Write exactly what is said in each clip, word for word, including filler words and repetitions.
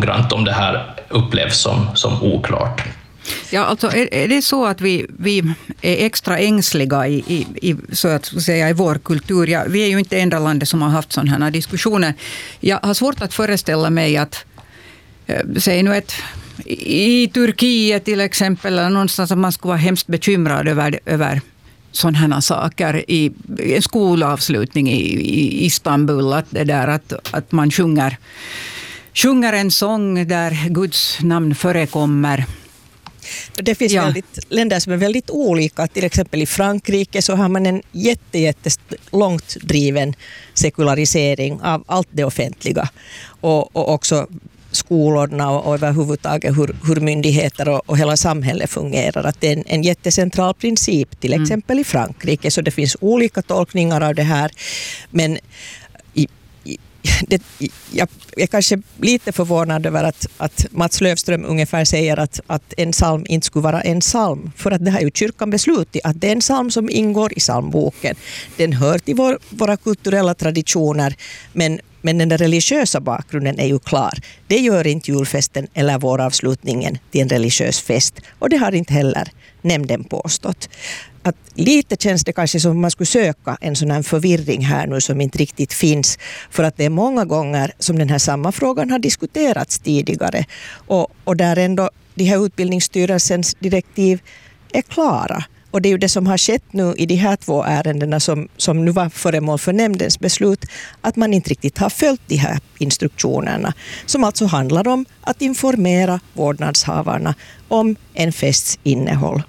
noggrant om det här upplevs som, som oklart. Ja, alltså är, är det så att vi, vi är extra ängsliga i, i, i, så att säga, i vår kultur? Ja, vi är ju inte enda landet som har haft sådana här diskussioner. Jag har svårt att föreställa mig att, säg nu ett, i Turkiet till exempel, eller någonstans att man skulle vara hemskt bekymrad över, över sådana här saker i en skolavslutning i, i Istanbul, att det där att, att man sjunger, sjunger en sång där Guds namn förekommer. Det finns ja. väldigt, länder som är väldigt olika. Till exempel i Frankrike så har man en jätte, jätte långt driven sekularisering av allt det offentliga. Och, och också skolorna och, och överhuvudtaget hur, hur myndigheter och, och hela samhället fungerar. Att det är en, en jättecentral princip till exempel mm. i Frankrike. Så det finns olika tolkningar av det här. Men i, i, det, jag, jag är kanske lite förvånad över att, att Mats Löfström ungefär säger att, att en psalm inte skulle vara en psalm. För att det har ju kyrkan beslutat att det är en psalm som ingår i psalmboken. Den hör till vår, våra kulturella traditioner, men Men den religiösa bakgrunden är ju klar. Det gör inte julfesten eller våravslutningen till en religiös fest. Och det har inte heller nämnden påstått. Att lite känns det kanske som man skulle söka en sån här förvirring här nu som inte riktigt finns. För att det är många gånger som den här samma frågan har diskuterats tidigare. Och, och där ändå de här utbildningsstyrelsens direktiv är klara. Och det är ju det som har skett nu i de här två ärendena som, som nu var föremål för nämndens beslut, att man inte riktigt har följt de här instruktionerna som alltså handlar om att informera vårdnadshavarna om en fests innehåll.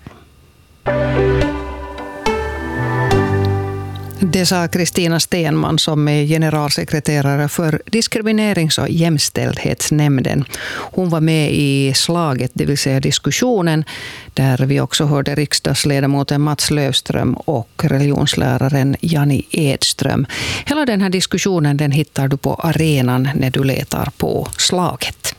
Det sa Kristina Stenman som är generalsekreterare för diskriminerings- och jämställdhetsnämnden. Hon var med i slaget, det vill säga diskussionen, där vi också hörde riksdagsledamoten Mats Löfström och religionsläraren Jani Edström. Hela den här diskussionen den hittar du på arenan när du letar på slaget.